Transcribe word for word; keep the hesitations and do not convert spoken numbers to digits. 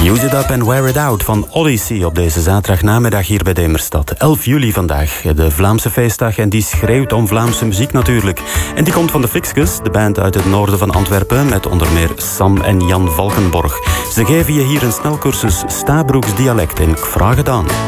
Use It Up and Wear It Out van Odyssey op deze zaterdagnamiddag hier bij Demerstad. elf juli vandaag, de Vlaamse feestdag, en die schreeuwt om Vlaamse muziek natuurlijk. En die komt van de Fixkes, de band uit het noorden van Antwerpen, met onder meer Sam en Jan Valkenborg. Ze geven je hier een snelcursus Stabroeks dialect in Kvragedaan.